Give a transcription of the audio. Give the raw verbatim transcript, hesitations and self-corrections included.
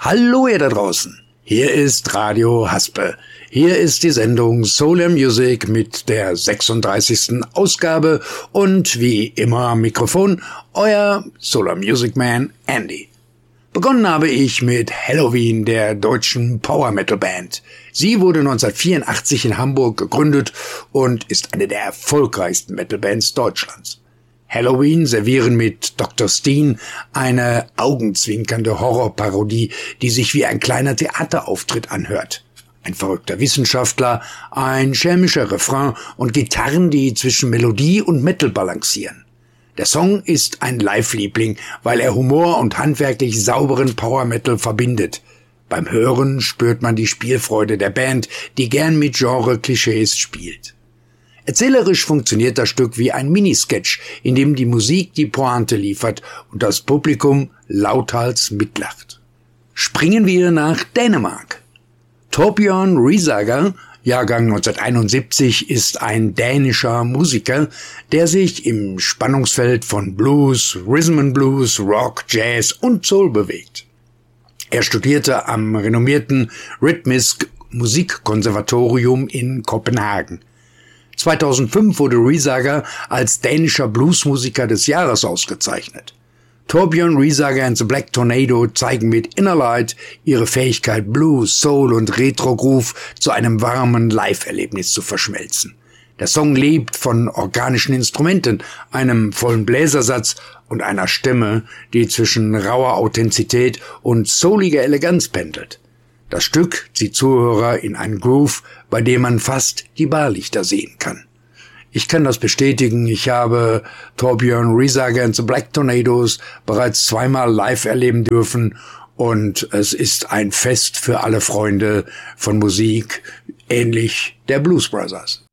Hallo ihr da draußen, hier ist Radio Haspe. Hier ist die Sendung Solar Music mit der sechsunddreißigsten Ausgabe und wie immer am Mikrofon euer Solar Music Man Andy. Begonnen habe ich mit Helloween, der deutschen Power Metal Band. Sie wurde neunzehnhundertvierundachtzig in Hamburg gegründet und ist eine der erfolgreichsten Metal-Bands Deutschlands. Helloween servieren mit Doktor Steen eine augenzwinkernde Horrorparodie, die sich wie ein kleiner Theaterauftritt anhört. Ein verrückter Wissenschaftler, ein schelmischer Refrain und Gitarren, die zwischen Melodie und Metal balancieren. Der Song ist ein Live-Liebling, weil er Humor und handwerklich sauberen Power-Metal verbindet. Beim Hören spürt man die Spielfreude der Band, die gern mit Genre-Klischees spielt. Erzählerisch funktioniert das Stück wie ein Minisketch, in dem die Musik die Pointe liefert und das Publikum lauthals mitlacht. Springen wir nach Dänemark. Torbjørn Risager, Jahrgang neunzehnhunderteinundsiebzig, ist ein dänischer Musiker, der sich im Spannungsfeld von Blues, Rhythm and Blues, Rock, Jazz und Soul bewegt. Er studierte am renommierten Rytmisk Musikkonservatorium in Kopenhagen. zweitausendfünf wurde Risager als dänischer Bluesmusiker des Jahres ausgezeichnet. Torbjørn Risager and the Black Tornado zeigen mit Inner Light ihre Fähigkeit, Blues, Soul und Retro-Groove zu einem warmen Live-Erlebnis zu verschmelzen. Der Song lebt von organischen Instrumenten, einem vollen Bläsersatz und einer Stimme, die zwischen rauer Authentizität und souliger Eleganz pendelt. Das Stück zieht Zuhörer in einen Groove, bei dem man fast die Barlichter sehen kann. Ich kann das bestätigen, ich habe Torbjørn Risager and the Black Tornadoes bereits zweimal live erleben dürfen und es ist ein Fest für alle Freunde von Musik, ähnlich der Blues Brothers.